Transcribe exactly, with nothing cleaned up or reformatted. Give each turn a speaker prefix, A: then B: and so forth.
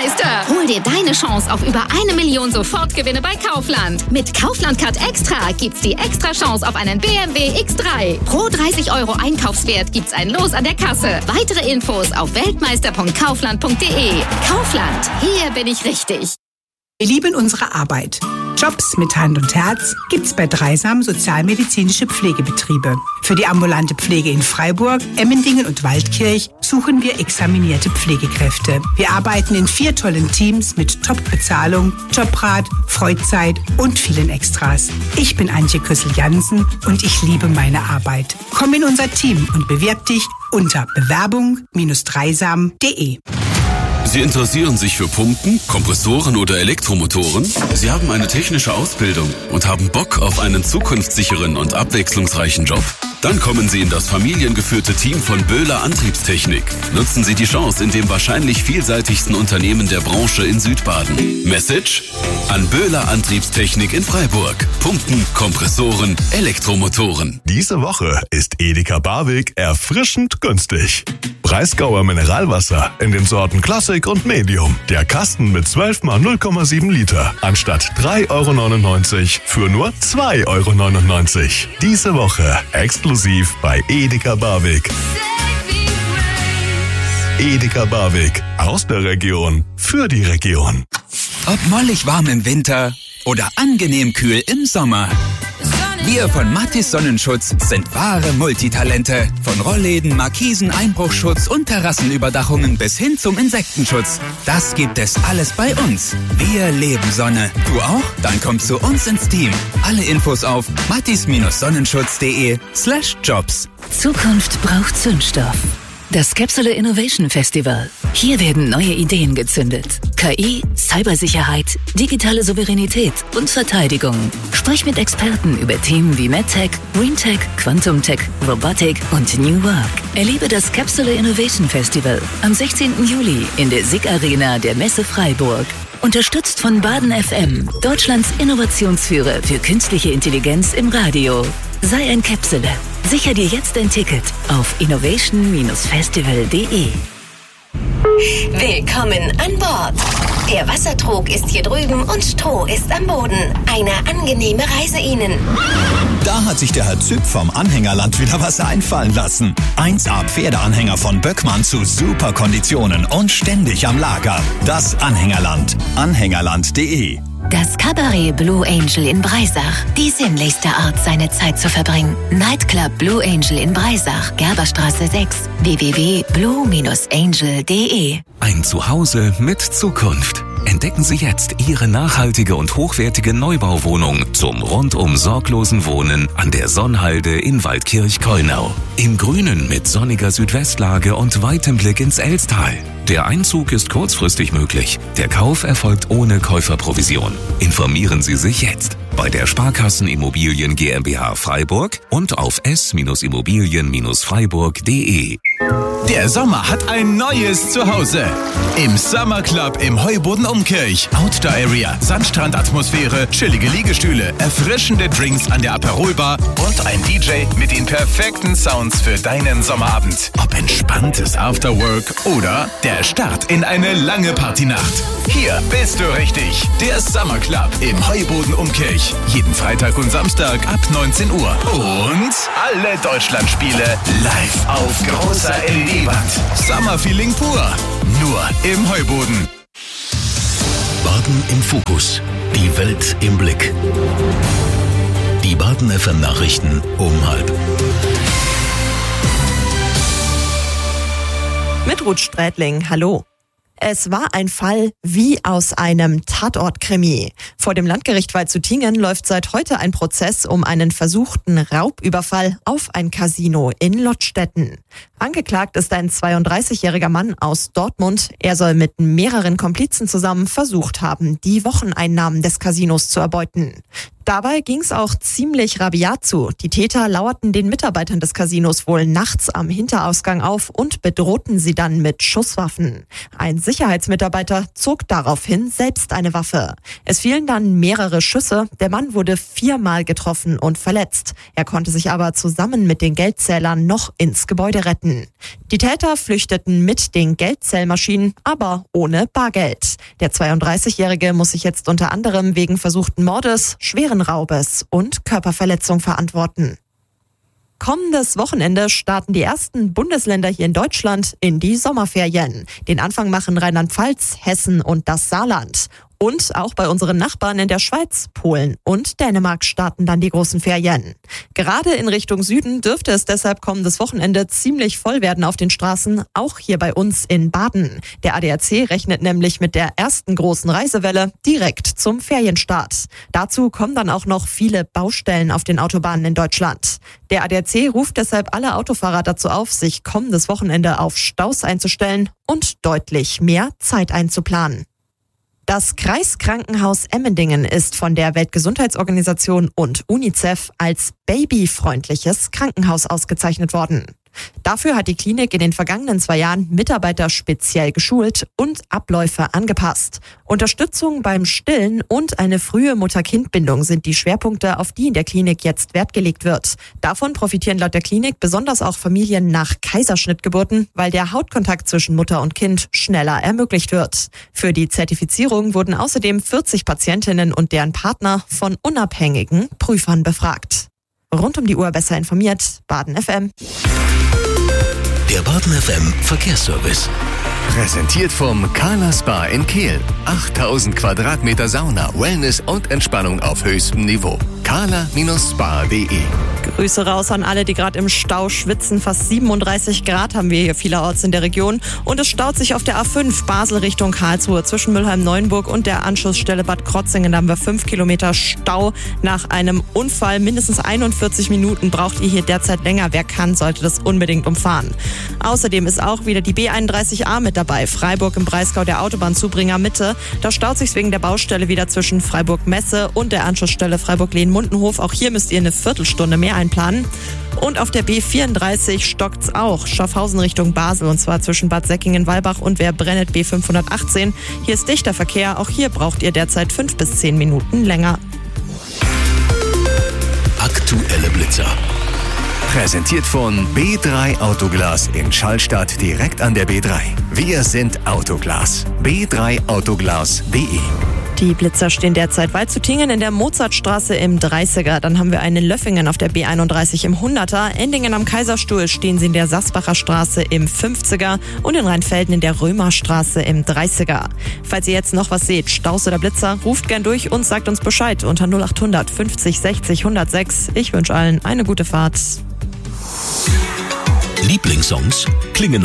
A: Weltmeister. Hol dir deine Chance auf über eine Million Sofortgewinne bei Kaufland. Mit Kaufland-Card Extra gibt's die extra Chance auf einen B M W X drei. Pro dreißig Euro Einkaufswert gibt's ein Los an der Kasse. Weitere Infos auf weltmeister punkt kaufland punkt de. Kaufland, hier bin ich richtig.
B: Wir lieben unsere Arbeit. Jobs mit Hand und Herz gibt's bei Dreisam Sozialmedizinische Pflegebetriebe. Für die ambulante Pflege in Freiburg, Emmendingen und Waldkirch suchen wir examinierte Pflegekräfte. Wir arbeiten in vier tollen Teams mit Top-Bezahlung, Jobrat, Freizeit und vielen Extras. Ich bin Antje Kössel-Jansen und ich liebe meine Arbeit. Komm in unser Team und bewirb dich unter bewerbung Bindestrich dreisam punkt de.
C: Sie interessieren sich für Pumpen, Kompressoren oder Elektromotoren? Sie haben eine technische Ausbildung und haben Bock auf einen zukunftssicheren und abwechslungsreichen Job? Dann kommen Sie in das familiengeführte Team von Böhler Antriebstechnik. Nutzen Sie die Chance in dem wahrscheinlich vielseitigsten Unternehmen der Branche in Südbaden. Message? An Böhler Antriebstechnik in Freiburg. Pumpen, Kompressoren, Elektromotoren.
D: Diese Woche ist Edeka Barwig erfrischend günstig. Breisgauer Mineralwasser in den Sorten Classic und Medium. Der Kasten mit zwölf mal null Komma sieben Liter. Anstatt drei Euro neunundneunzig für nur zwei Euro neunundneunzig. Diese Woche exklusiv bei Edeka Barwig. Edeka Barwig. Aus der Region. Für die Region.
E: Ob mollig warm im Winter oder angenehm kühl im Sommer. Wir von Mathis Sonnenschutz sind wahre Multitalente. Von Rollläden, Markisen, Einbruchschutz und Terrassenüberdachungen bis hin zum Insektenschutz. Das gibt es alles bei uns. Wir leben Sonne. Du auch? Dann komm zu uns ins Team. Alle Infos auf mathis Sonnenschutz punkt de slash jobs.
F: Zukunft braucht Zündstoff. Das Capsule Innovation Festival. Hier werden neue Ideen gezündet. K I, Cybersicherheit, digitale Souveränität und Verteidigung. Sprich mit Experten über Themen wie MedTech, GreenTech, Quantum-Tech, Robotik und New Work. Erlebe das Capsule Innovation Festival am sechzehnten Juli in der S I G Arena der Messe Freiburg. Unterstützt von Baden F M, Deutschlands Innovationsführer für künstliche Intelligenz im Radio. Sei ein Capsule. Sicher dir jetzt ein Ticket auf innovation Festival punkt de.
G: Willkommen an Bord. Der Wassertrog ist hier drüben und Stroh ist am Boden. Eine angenehme Reise Ihnen.
H: Da hat sich der Herr Züpp vom Anhängerland wieder was einfallen lassen. eins A Pferdeanhänger von Böckmann zu super Konditionen und ständig am Lager. Das Anhängerland. Anhängerland punkt de.
I: Das Cabaret Blue Angel in Breisach. Die sinnlichste Art, seine Zeit zu verbringen. Nightclub Blue Angel in Breisach. Gerberstraße sechs. w w w punkt blue angel punkt de.
J: Ein Zuhause mit Zukunft. Entdecken Sie jetzt Ihre nachhaltige und hochwertige Neubauwohnung zum rundum sorglosen Wohnen an der Sonnhalde in Waldkirch-Kollnau. Im Grünen mit sonniger Südwestlage und weitem Blick ins Elstal. Der Einzug ist kurzfristig möglich. Der Kauf erfolgt ohne Käuferprovision. Informieren Sie sich jetzt bei der Sparkassen Immobilien GmbH Freiburg und auf s Immobilien Freiburg punkt de.
K: Der Sommer hat ein neues Zuhause. Im Summer Club im Heuboden Umkirch. Outdoor Area, Sandstrandatmosphäre, chillige Liegestühle, erfrischende Drinks an der Aperolbar und ein D J mit den perfekten Sounds für deinen Sommerabend. Ob entspanntes Afterwork oder der Start in eine lange Partynacht. Hier bist du richtig. Der Summer Club im Heuboden Umkirch. Jeden Freitag und Samstag ab neunzehn Uhr. Und alle Deutschlandspiele live auf großer L E D-Wand. Summer-Feeling pur. Nur im Heuboden.
L: Baden im Fokus. Die Welt im Blick. Die Baden F M Nachrichten um halb.
M: Mit Ruth Strätling, hallo. Es war ein Fall wie aus einem Tatort-Krimi. Vor dem Landgericht Waldshutingen läuft seit heute ein Prozess um einen versuchten Raubüberfall auf ein Casino in Lottstetten. Angeklagt ist ein zweiunddreißigjähriger Mann aus Dortmund. Er soll mit mehreren Komplizen zusammen versucht haben, die Wocheneinnahmen des Casinos zu erbeuten. Dabei ging's auch ziemlich rabiat zu. Die Täter lauerten den Mitarbeitern des Casinos wohl nachts am Hinterausgang auf und bedrohten sie dann mit Schusswaffen. Ein Sicherheitsmitarbeiter zog daraufhin selbst eine Waffe. Es fielen dann mehrere Schüsse. Der Mann wurde viermal getroffen und verletzt. Er konnte sich aber zusammen mit den Geldzählern noch ins Gebäude retten. Baden. Die Täter flüchteten mit den Geldzählmaschinen, aber ohne Bargeld. Der zweiunddreißigjährige muss sich jetzt unter anderem wegen versuchten Mordes, schweren Raubes und Körperverletzung verantworten. Kommendes Wochenende starten die ersten Bundesländer hier in Deutschland in die Sommerferien. Den Anfang machen Rheinland-Pfalz, Hessen und das Saarland. Und auch bei unseren Nachbarn in der Schweiz, Polen und Dänemark starten dann die großen Ferien. Gerade in Richtung Süden dürfte es deshalb kommendes Wochenende ziemlich voll werden auf den Straßen, auch hier bei uns in Baden. Der A D A C rechnet nämlich mit der ersten großen Reisewelle direkt zum Ferienstart. Dazu kommen dann auch noch viele Baustellen auf den Autobahnen in Deutschland. Der A D A C ruft deshalb alle Autofahrer dazu auf, sich kommendes Wochenende auf Staus einzustellen und deutlich mehr Zeit einzuplanen. Das Kreiskrankenhaus Emmendingen ist von der Weltgesundheitsorganisation und UNICEF als babyfreundliches Krankenhaus ausgezeichnet worden. Dafür hat die Klinik in den vergangenen zwei Jahren Mitarbeiter speziell geschult und Abläufe angepasst. Unterstützung beim Stillen und eine frühe Mutter-Kind-Bindung sind die Schwerpunkte, auf die in der Klinik jetzt Wert gelegt wird. Davon profitieren laut der Klinik besonders auch Familien nach Kaiserschnittgeburten, weil der Hautkontakt zwischen Mutter und Kind schneller ermöglicht wird. Für die Zertifizierung wurden außerdem vierzig Patientinnen und deren Partner von unabhängigen Prüfern befragt. Rund um die Uhr besser informiert, Baden F M.
L: Der Baden F M Verkehrsservice.
N: Präsentiert vom Carla Spa in Kehl. achttausend Quadratmeter Sauna, Wellness und Entspannung auf höchstem Niveau. carla Spa punkt de.
M: Grüße raus an alle, die gerade im Stau schwitzen. Fast siebenunddreißig Grad haben wir hier vielerorts in der Region. Und es staut sich auf der A fünf Basel Richtung Karlsruhe zwischen Mülheim-Neuenburg und der Anschlussstelle Bad Krotzingen. Da haben wir fünf Kilometer Stau nach einem Unfall. Mindestens einundvierzig Minuten braucht ihr hier derzeit länger. Wer kann, sollte das unbedingt umfahren. Außerdem ist auch wieder die B einunddreißig A mit dabei. Freiburg im Breisgau, der Autobahnzubringer Mitte. Da staut sich wegen der Baustelle wieder zwischen Freiburg-Messe und der Anschlussstelle Freiburg-Lehn-Mundenhof. Auch hier müsst ihr eine Viertelstunde mehr einplanen. Und auf der B vierunddreißig stockt's auch. Schaffhausen Richtung Basel, und zwar zwischen Bad Säckingen-Walbach und Werbrennet B fünfhundertachtzehn. Hier ist dichter Verkehr. Auch hier braucht ihr derzeit fünf bis zehn Minuten länger.
L: Aktuelle Blitzer.
N: Präsentiert von B drei Autoglas in Schallstadt direkt an der B drei. Wir sind Autoglas. b drei autoglas punkt de.
M: Die Blitzer stehen derzeit weit zu Tingen in der Mozartstraße im dreißiger. Dann haben wir einen in Löffingen auf der B einunddreißig im hunderter. Endingen am Kaiserstuhl stehen sie in der Sasbacher Straße im fünfziger und in Rheinfelden in der Römerstraße im dreißiger. Falls ihr jetzt noch was seht, Staus oder Blitzer, ruft gern durch und sagt uns Bescheid unter null achthundert fünfzig sechzig hundertsechs. Ich wünsche allen eine gute Fahrt.
L: Lieblingssongs klingen